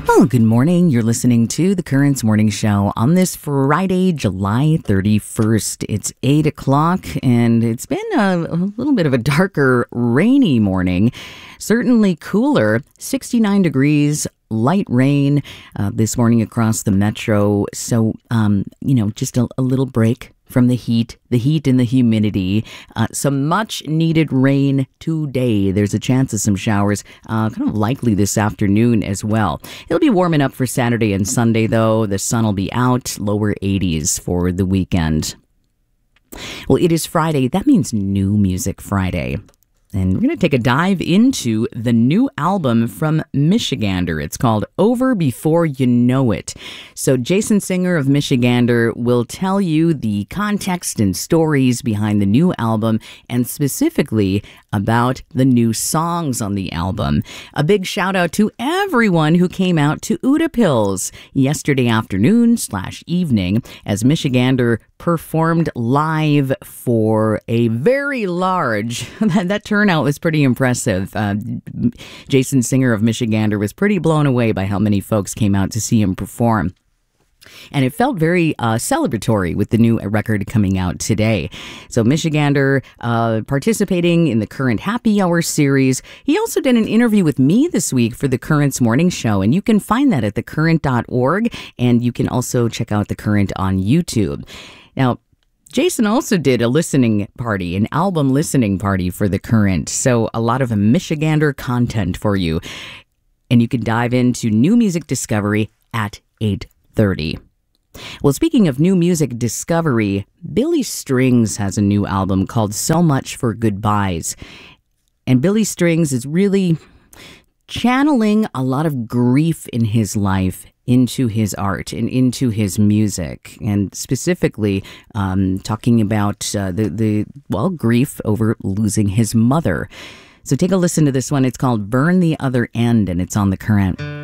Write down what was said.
Well, good morning. You're listening to the Currents Morning Show on this Friday, July 31st. It's 8 o'clock, and it's been a little bit of a darker, rainy morning. Certainly cooler, 69 degrees, light rain this morning across the metro. So, just a little break from the heat and the humidity. Some much needed rain today. There's a chance of some showers kind of likely this afternoon as well. It'll be warming up for Saturday and Sunday, though. The sun will be out, lower 80s for the weekend. Well, it is Friday. That means New Music Friday. And we're going to take a dive into the new album from Michigander. It's called Over Before You Know It. So Jason Singer of Michigander will tell you the context and stories behind the new album, and specifically about the new songs on the album. A big shout out to everyone who came out to Utapils yesterday afternoon/evening as Michigander performed live for a very large, that turnout was pretty impressive. Jason Singer of Michigander was pretty blown away by how many folks came out to see him perform. And it felt very celebratory with the new record coming out today. So Michigander participating in the Current Happy Hour series. He also did an interview with me this week for the Currents Morning Show, and you can find that at thecurrent.org, and you can also check out The Current on YouTube. Now, Jason also did a listening party, an album listening party for The Current. So a lot of Michigander content for you. And you can dive into new music discovery at 8:30. Well, speaking of new music discovery, Billy Strings has a new album called So Much for Goodbyes. And Billy Strings is really channeling a lot of grief in his life into his art and into his music, and specifically talking about the grief over losing his mother. So take a listen to this one. It's called Burn the Other End, and it's on The Current.